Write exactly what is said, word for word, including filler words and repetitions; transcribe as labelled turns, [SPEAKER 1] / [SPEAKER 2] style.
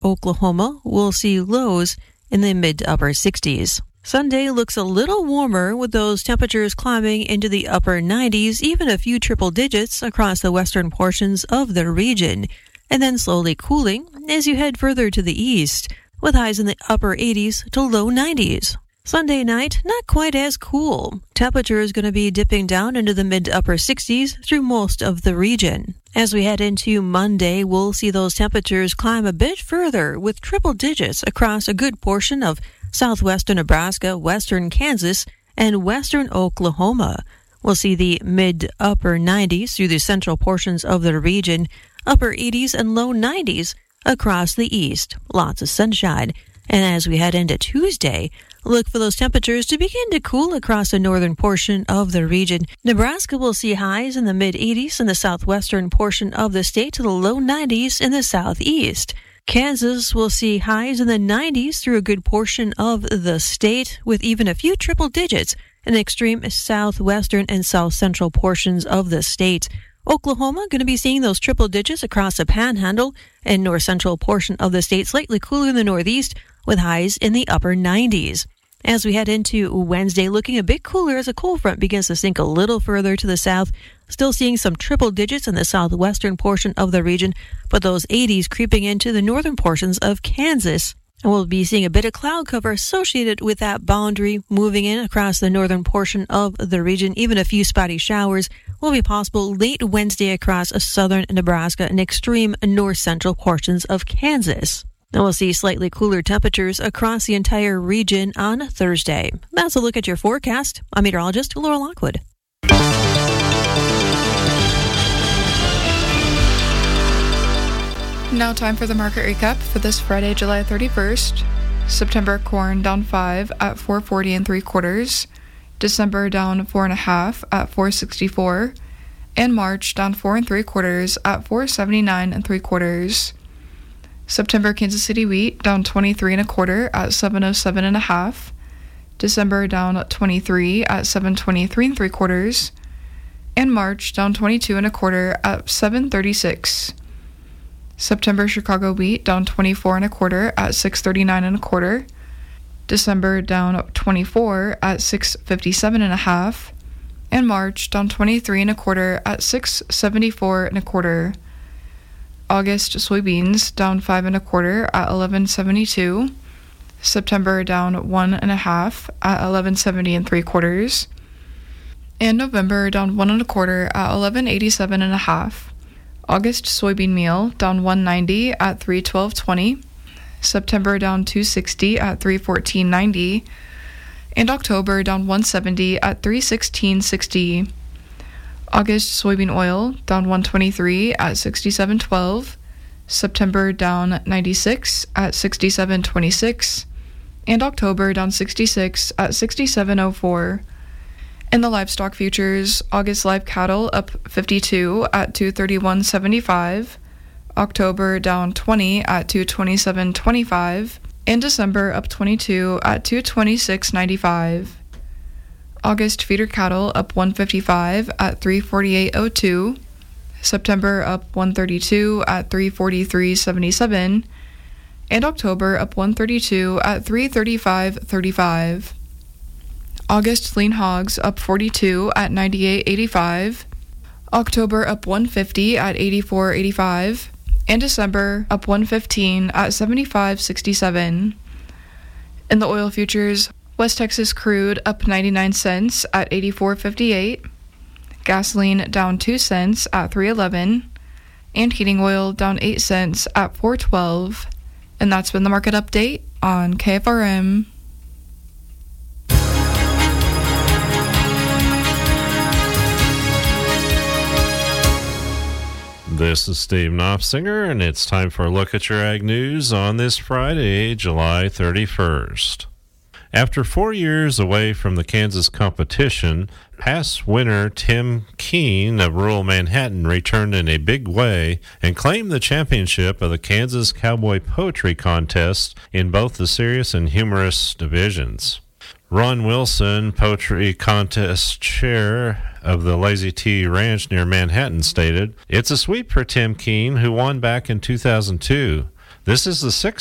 [SPEAKER 1] Oklahoma will see lows in the mid to upper sixties. Sunday looks a little warmer with those temperatures climbing into the upper nineties, even a few triple digits across the western portions of the region, and then slowly cooling as you head further to the east, with highs in the upper eighties to low nineties. Sunday night, not quite as cool. Temperature is going to be dipping down into the mid to upper sixties through most of the region. As we head into Monday, we'll see those temperatures climb a bit further with triple digits across a good portion of southwestern Nebraska, western Kansas, and western Oklahoma. We'll see the mid-upper nineties through the central portions of the region, upper eighties and low nineties across the east. Lots of sunshine. And as we head into Tuesday, look for those temperatures to begin to cool across the northern portion of the region. Nebraska will see highs in the mid-eighties in the southwestern portion of the state to the low nineties in the southeast. Kansas will see highs in the nineties through a good portion of the state, with even a few triple digits in the extreme southwestern and south central portions of the state. Oklahoma going to be seeing those triple digits across the panhandle and north central portion of the state, slightly cooler in the northeast, with highs in the upper nineties. As we head into Wednesday, looking a bit cooler as a cold front begins to sink a little further to the south. Still seeing some triple digits in the southwestern portion of the region, but those eighties creeping into the northern portions of Kansas. And we'll be seeing a bit of cloud cover associated with that boundary moving in across the northern portion of the region. Even a few spotty showers will be possible late Wednesday across southern Nebraska and extreme north central portions of Kansas. And we'll see slightly cooler temperatures across the entire region on Thursday. That's a look at your forecast. I'm meteorologist Laura Lockwood.
[SPEAKER 2] Now time for the market recap for this Friday, July thirty-first. September corn down five at four forty and three quarters. December down four and a half at four sixty-four. And March down four and three quarters at four seventy-nine and three quarters. September Kansas City wheat down twenty-three and a quarter at seven oh seven and a half. December down twenty-three at seven twenty-three and three quarters. And March down twenty-two and a quarter at seven thirty-six. September Chicago wheat down twenty-four and a quarter at six thirty-nine and a quarter. December down twenty-four at six fifty-seven and a half. And March down twenty-three and a quarter at six seventy-four and a quarter. August soybeans down five and a quarter at eleven seventy-two. September down one and a half at eleven seventy and three quarters. And November down one and a quarter at eleven eighty-seven and a half. August soybean meal down one ninety at three twelve twenty. September down two sixty at three fourteen ninety. And October down one seventy at three sixteen sixty. August soybean oil down one twenty-three at sixty-seven twelve. September down ninety-six at sixty-seven twenty-six. And October down sixty-six at sixty-seven oh four. In the livestock futures, August live cattle up fifty-two at two thirty-one seventy-five. October down twenty at two twenty-seven twenty-five. And December up twenty-two at two twenty-six ninety-five. August feeder cattle up one fifty-five at three forty-eight oh two. September up one thirty-two at three forty-three seventy-seven. And October up one thirty-two at three thirty-five thirty-five. August lean hogs up forty-two at ninety-eight eighty-five. October up one fifty at eighty-four eighty-five. And December up one fifteen at seventy-five sixty-seven. In the oil futures, West Texas crude up ninety-nine cents at eighty-four fifty-eight. Gasoline down two cents at three eleven. And heating oil down eight cents at four twelve. And that's been the market update on K F R M.
[SPEAKER 3] This is Steve Knopfsinger, and it's time for a look at your ag news on this Friday, July thirty-first. After four years away from the Kansas competition, past winner Tim Keene of rural Manhattan returned in a big way and claimed the championship of the Kansas Cowboy Poetry Contest in both the serious and humorous divisions. Ron Wilson, Poetry Contest Chair of the Lazy T Ranch near Manhattan, stated, "It's a sweep for Tim Keene, who won back in two thousand two. This is the sixth